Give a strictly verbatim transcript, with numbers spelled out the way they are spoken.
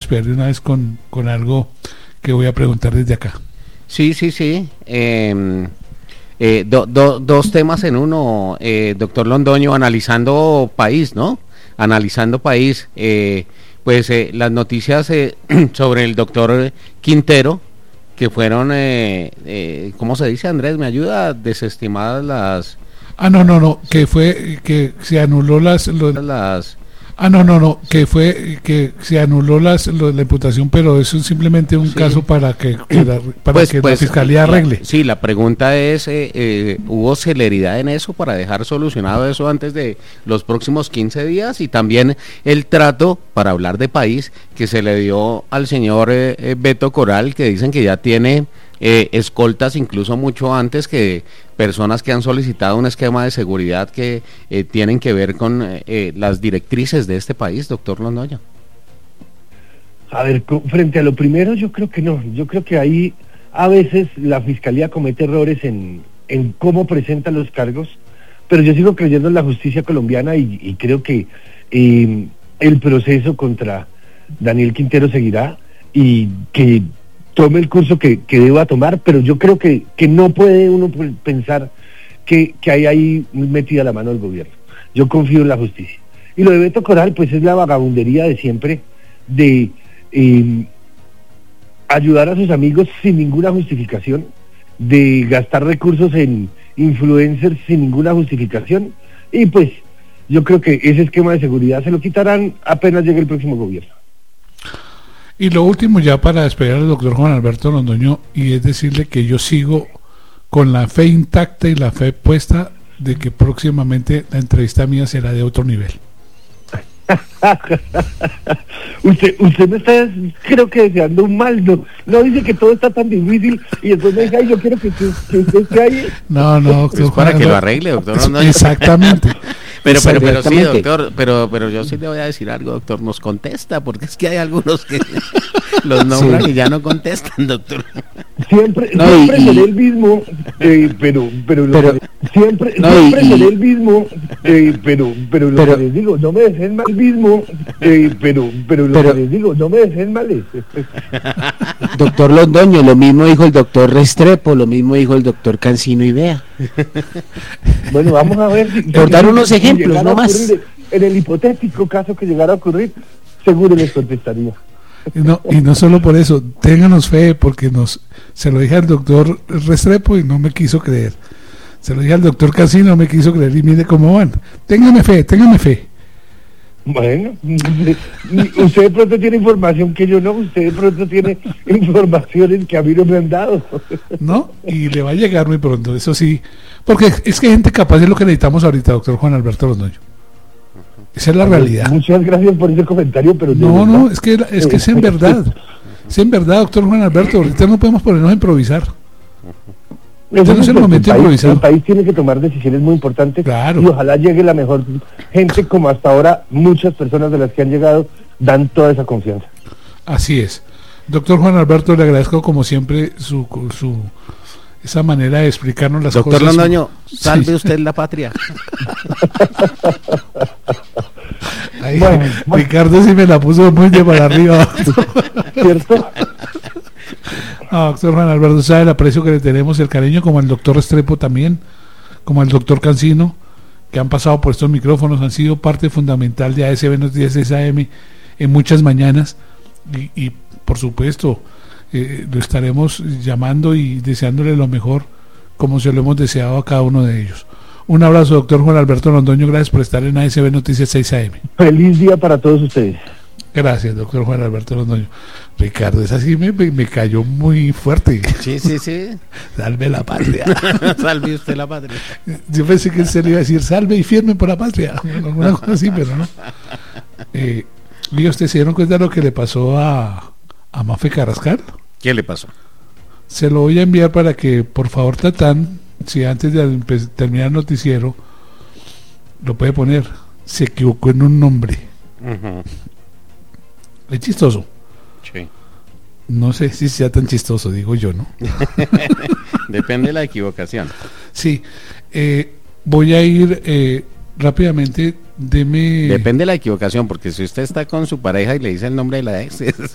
despedir de una vez con, con algo que voy a preguntar desde acá. Sí, sí, sí. Eh, eh, do, do, dos temas en uno, eh, doctor Londoño, analizando país, ¿no? Analizando país. Eh, pues eh, las noticias eh, sobre el doctor Quintero, que fueron, eh, eh, ¿cómo se dice, Andrés? ¿Me ayuda? Desestimadas las... Ah, no, no, no, que fue, que se anuló las... Los, las Ah, no, no, no, que fue que se anuló las, lo, la imputación, pero eso es simplemente un sí. caso para que, que la, para pues, que pues, la fiscalía arregle. La, sí, la pregunta es, eh, eh, ¿hubo celeridad en eso para dejar solucionado eso antes de los próximos quince días? Y también el trato, para hablar de país, que se le dio al señor eh, eh, Beto Coral, que dicen que ya tiene eh, escoltas incluso mucho antes que personas que han solicitado un esquema de seguridad que eh, tienen que ver con eh, las directrices de este país, doctor Londoño. A ver, frente a lo primero, yo creo que no, yo creo que ahí a veces la fiscalía comete errores en, en cómo presenta los cargos, pero yo sigo creyendo en la justicia colombiana y, y creo que eh, el proceso contra Daniel Quintero seguirá y que tome el curso que, que deba tomar, pero yo creo que, que no puede uno pensar que, que hay ahí metida la mano del gobierno. Yo confío en la justicia. Y lo de Beto Coral, pues es la vagabundería de siempre, de eh, ayudar a sus amigos sin ninguna justificación, de gastar recursos en influencers sin ninguna justificación, y pues yo creo que ese esquema de seguridad se lo quitarán apenas llegue el próximo gobierno. Y lo último ya para despedir al doctor Juan Alberto Londoño, y es decirle que yo sigo con la fe intacta y la fe puesta de que próximamente la entrevista mía será de otro nivel. usted usted me está, creo que deseando un mal, no, no dice que todo está tan difícil y después me dice, ay, yo quiero que, que, que usted esté ahí. No, no, doctor es para Juan, que no, lo arregle, doctor. Es, no, exactamente. Pero, pero, pero sí, doctor, pero, pero yo sí le voy a decir algo, doctor, nos contesta, porque es que hay algunos que los nombran sí. y ya no contestan, doctor. Siempre, no, siempre y, seré el mismo, eh, pero, pero, pero lo, siempre, no, siempre y, seré el mismo, eh, pero, pero lo pero, que les digo, no me deseen mal mismo, eh, pero, pero lo pero, que les digo, no me deseen mal. Doctor Londoño, lo mismo dijo el doctor Restrepo, lo mismo dijo el doctor Cancino y Vea. Bueno, vamos a ver si, por dar unos ejemplos, no más. En el hipotético caso que llegara a ocurrir, seguro les contestaría. Y no, y no solo por eso, ténganos fe, porque nos se lo dije al doctor Restrepo y no me quiso creer. Se lo dije al doctor Cancino, no me quiso creer, y mire cómo van. Téngame fe, téngame fe. Bueno, usted de pronto tiene información que yo no, usted de pronto tiene informaciones que a mí no me han dado. No, y le va a llegar muy pronto, eso sí, porque es que gente capaz es lo que necesitamos ahorita, doctor Juan Alberto Londoño. Esa es la realidad. Muchas gracias por ese comentario, pero no, no, es que es que es en verdad, es en verdad, doctor Juan Alberto, ahorita no podemos ponernos a improvisar. Este no es el momento de improvisar. El país tiene que tomar decisiones muy importantes, claro. Y ojalá llegue la mejor gente, como hasta ahora muchas personas de las que han llegado dan toda esa confianza. Así es. Doctor Juan Alberto, le agradezco como siempre su, su esa manera de explicarnos las doctor cosas. Doctor Londoño, salve sí. usted la patria. Ahí, bueno, Ricardo sí me la puso muy de para arriba. ¿Cierto? No, doctor Juan Alberto, sabe el aprecio que le tenemos, el cariño, como el doctor Restrepo también, como el doctor Cancino, que han pasado por estos micrófonos, han sido parte fundamental de A S B Noticias seis A M en muchas mañanas, y, y por supuesto eh, lo estaremos llamando y deseándole lo mejor, como se lo hemos deseado a cada uno de ellos. Un abrazo, doctor Juan Alberto Londoño, gracias por estar en A S B Noticias seis A M. Feliz día para todos ustedes. Gracias, doctor Juan Alberto Londoño. Ricardo, esa sí me, me, me cayó muy fuerte. Sí, sí, sí. Salve la patria. Salve usted la patria. Yo pensé que se le iba a decir salve y firme por la patria. Alguna cosa así, pero no. Eh, Diga, ¿usted se dieron cuenta de lo que le pasó a, a Mafe Carrascal? ¿Qué le pasó? Se lo voy a enviar para que, por favor, Tatán, si antes de terminar el noticiero, lo puede poner. Se equivocó en un nombre. Uh-huh. Es chistoso. Sí. No sé si sea tan chistoso, digo yo, ¿no? Depende de la equivocación. Sí. Eh, voy a ir eh, rápidamente. Deme... Depende de la equivocación, porque si usted está con su pareja y le dice el nombre de la ex,